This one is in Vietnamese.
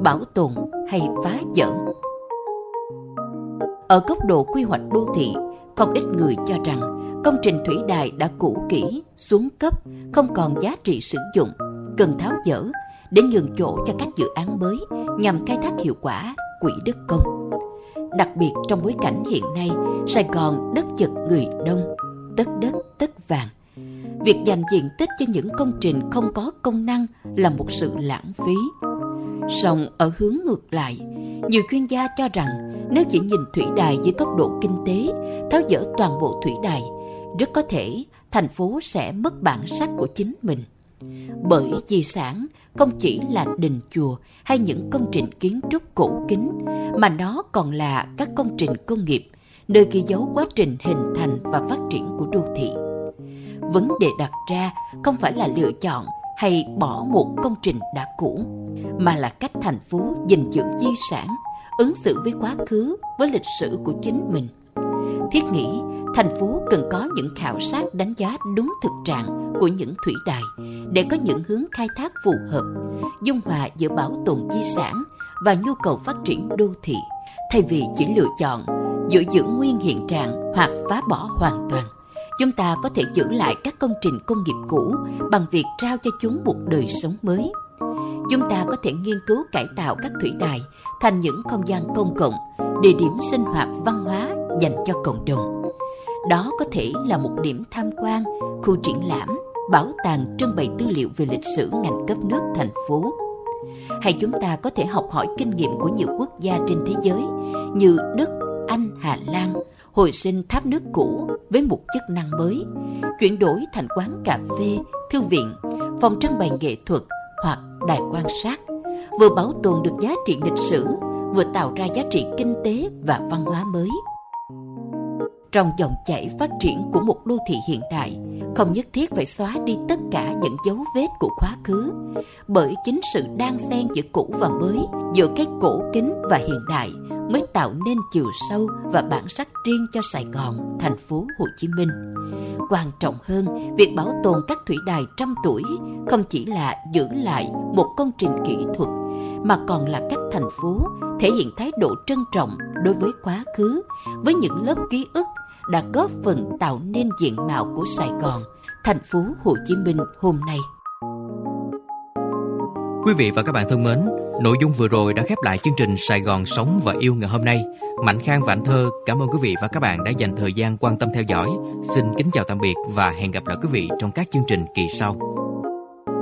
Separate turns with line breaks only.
bảo tồn hay phá dỡ. Ở góc độ quy hoạch đô thị, không ít người cho rằng công trình thủy đài đã cũ kỹ, xuống cấp, không còn giá trị sử dụng, cần tháo dỡ để nhường chỗ cho các dự án mới nhằm khai thác hiệu quả quỹ đất công. Đặc biệt trong bối cảnh hiện nay, Sài Gòn đất chật người đông, tất đất tất vàng. Việc dành diện tích cho những công trình không có công năng là một sự lãng phí. Song ở hướng ngược lại, nhiều chuyên gia cho rằng nếu chỉ nhìn thủy đài dưới góc độ kinh tế, tháo dỡ toàn bộ thủy đài, rất có thể thành phố sẽ mất bản sắc của chính mình. Bởi di sản không chỉ là đình chùa hay những công trình kiến trúc cổ kính, mà nó còn là các công trình công nghiệp, nơi ghi dấu quá trình hình thành và phát triển của đô thị. Vấn đề đặt ra không phải là lựa chọn hay bỏ một công trình đã cũ, mà là cách thành phố gìn giữ di sản, ứng xử với quá khứ, với lịch sử của chính mình. Thiết nghĩ, thành phố cần có những khảo sát đánh giá đúng thực trạng của những thủy đài để có những hướng khai thác phù hợp, dung hòa giữa bảo tồn di sản và nhu cầu phát triển đô thị, thay vì chỉ lựa chọn giữa giữ nguyên hiện trạng hoặc phá bỏ hoàn toàn. Chúng ta có thể giữ lại các công trình công nghiệp cũ bằng việc trao cho chúng một đời sống mới. Chúng ta có thể nghiên cứu cải tạo các thủy đài thành những không gian công cộng, địa điểm sinh hoạt văn hóa dành cho cộng đồng. Đó có thể là một điểm tham quan, khu triển lãm, bảo tàng trưng bày tư liệu về lịch sử ngành cấp nước thành phố. Hay chúng ta có thể học hỏi kinh nghiệm của nhiều quốc gia trên thế giới như Đức, Anh, Hà Lan, hồi sinh tháp nước cũ với một chức năng mới, chuyển đổi thành quán cà phê, thư viện, phòng trưng bày nghệ thuật hoặc đài quan sát, vừa bảo tồn được giá trị lịch sử, vừa tạo ra giá trị kinh tế và văn hóa mới. Trong dòng chảy phát triển của một đô thị hiện đại, không nhất thiết phải xóa đi tất cả những dấu vết của quá khứ, bởi chính sự đan xen giữa cũ và mới, giữa cái cổ kính và hiện đại mới tạo nên chiều sâu và bản sắc riêng cho Sài Gòn, thành phố Hồ Chí Minh. Quan trọng hơn, việc bảo tồn các thủy đài trăm tuổi không chỉ là giữ lại một công trình kỹ thuật, mà còn là cách thành phố thể hiện thái độ trân trọng đối với quá khứ, với những lớp ký ức đã góp phần tạo nên diện mạo của Sài Gòn, thành phố Hồ Chí Minh hôm nay.
Quý vị và các bạn thân mến, nội dung vừa rồi đã khép lại chương trình Sài Gòn Sống và Yêu ngày hôm nay. Mạnh Khang và Anh Thơ cảm ơn quý vị và các bạn đã dành thời gian quan tâm theo dõi. Xin kính chào tạm biệt và hẹn gặp lại quý vị trong các chương trình kỳ sau.